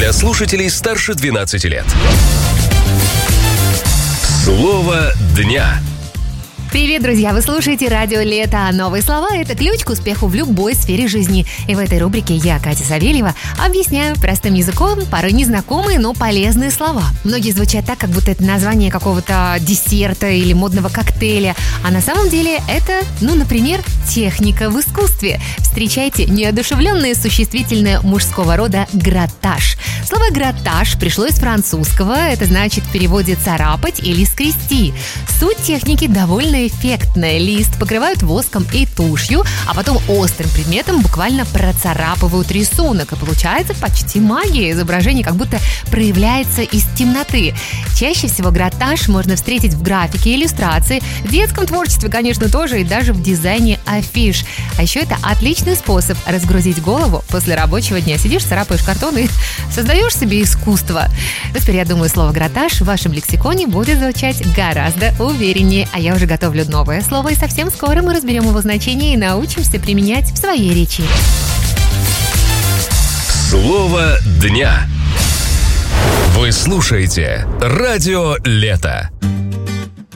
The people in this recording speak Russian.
для слушателей старше 12 лет. Слово дня. Привет, друзья! Вы слушаете радио «Лето». Новые слова – это ключ к успеху в любой сфере жизни. И в этой рубрике я, Катя Савельева, объясняю простым языком порой незнакомые, но полезные слова. Многие звучат так, как будто это название какого-то десерта или модного коктейля. А на самом деле это, например, техника в искусстве. Встречайте неодушевленное существительное мужского рода «гратаж». Слово «гратаж» пришло из французского. Это значит в переводе «царапать» или «скрести». Суть техники довольно эффектная. Лист покрывают воском и тушью, а потом острым предметом буквально процарапывают рисунок. И получается почти магия. Изображение как будто проявляется из темноты. Чаще всего гратаж можно встретить в графике, иллюстрации, в детском творчестве, конечно, тоже, и даже в дизайне афиш. А еще это отличный способ разгрузить голову после рабочего дня. Сидишь, царапаешь картон и создаешь себе искусство. Теперь, я думаю, слово «гратаж» в вашем лексиконе будет звучать гораздо увереннее. А я уже готовлю новое слово, и совсем скоро мы разберем его значение и научимся применять в своей речи. Слово дня. Вы слушаете радио «Лето».